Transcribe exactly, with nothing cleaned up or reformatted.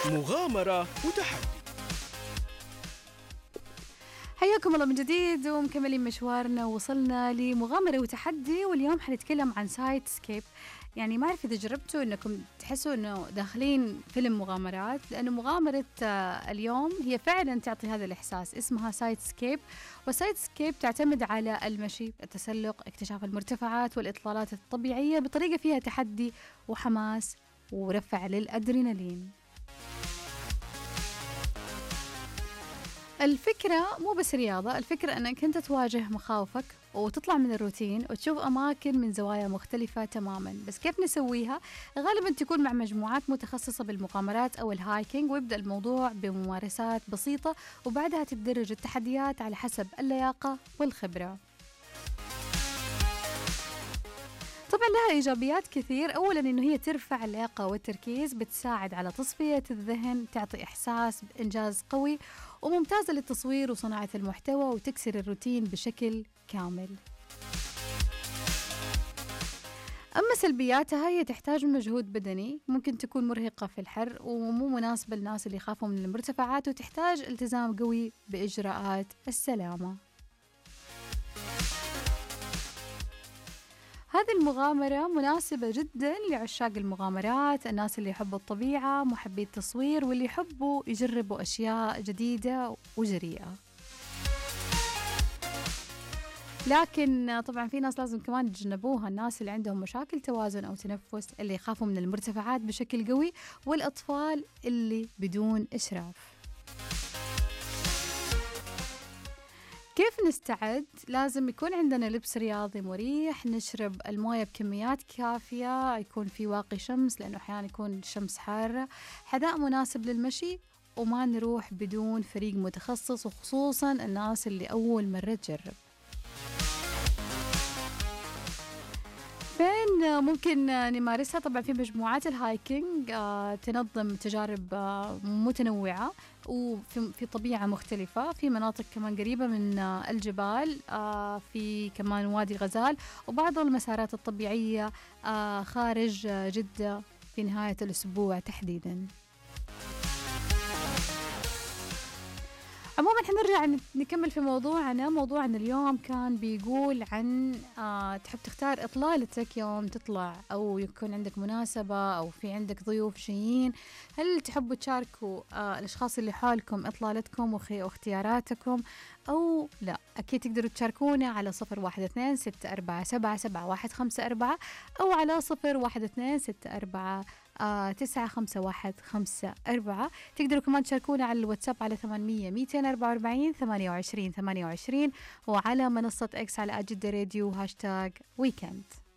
مغامرة وتحدي. حياكم الله من جديد ومكملين مشوارنا، وصلنا لمغامرة وتحدي، واليوم حنتكلم عن سايت سكيب. يعني ما أعرف إذا جربتوا إنكم تحسوا إنه داخلين فيلم مغامرات، لأنه مغامرة آه، اليوم هي فعلا تعطي هذا الإحساس. اسمها سايت سكيب، وسايت سكيب تعتمد على المشي، التسلق، اكتشاف المرتفعات والإطلالات الطبيعية بطريقة فيها تحدي وحماس ورفع للأدرينالين. الفكرة مو بس رياضة، الفكرة أنك أنت تواجه مخاوفك وتطلع من الروتين وتشوف أماكن من زوايا مختلفة تماما. بس كيف نسويها؟ غالبا تكون مع مجموعات متخصصة بالمغامرات أو الهايكينج، ويبدأ الموضوع بممارسات بسيطة وبعدها تدرج التحديات على حسب اللياقة والخبرة. طبعا لها إيجابيات كثير. أولا إنه هي ترفع اللياقة والتركيز، بتساعد على تصفية الذهن، تعطي إحساس بإنجاز قوي، وممتازة للتصوير وصناعة المحتوى، وتكسر الروتين بشكل كامل. أما سلبياتها، هي تحتاج مجهود بدني، ممكن تكون مرهقة في الحر ومو مناسبة للناس اللي يخافوا من المرتفعات، وتحتاج التزام قوي بإجراءات السلامة. هذه المغامرة مناسبة جدا لعشاق المغامرات، الناس اللي يحبوا الطبيعة، محبي التصوير، واللي يحبوا يجربوا أشياء جديدة وجريئة. لكن طبعا في ناس لازم كمان يتجنبوها، الناس اللي عندهم مشاكل توازن أو تنفس، اللي يخافوا من المرتفعات بشكل قوي، والأطفال اللي بدون إشراف. كيف نستعد؟ لازم يكون عندنا لبس رياضي مريح، نشرب الموية بكميات كافية، يكون في واقي شمس لأنه أحيانا يكون الشمس حارة، حذاء مناسب للمشي، وما نروح بدون فريق متخصص، وخصوصا الناس اللي أول مرة تجرب. فين ممكن نمارسها؟ طبعا في مجموعات الهايكينج آه، تنظم تجارب آه، متنوعة وفي في طبيعة مختلفة، في مناطق كمان قريبة من آه، الجبال، آه، في كمان وادي غزال، وبعض المسارات الطبيعية آه، خارج آه، جدة في نهاية الأسبوع تحديداً. عموما حنرجع نكمل في موضوعنا. موضوعنا اليوم كان بيقول عن آه تحب تختار إطلالتك يوم تطلع، أو يكون عندك مناسبة أو في عندك ضيوف جايين، هل تحبوا تشاركوا آه الأشخاص اللي حولكم إطلالتكم واختياراتكم أو لا؟ أكيد تقدروا تشاركونا على صفر واحد اثنين ستة أربعة سبعة سبعة واحد خمسة أربعة، أو على صفر واحد اثنين ستة أربعة آه تسعة خمسة واحد خمسة أربعة. تقدروا كمان تشاركونا على الواتساب على ثمانمية ميتين أربعة وأربعين ثمانية وعشرين ثمانية وعشرين، وعلى منصة إكس على أجد راديو هاشتاج ويكند.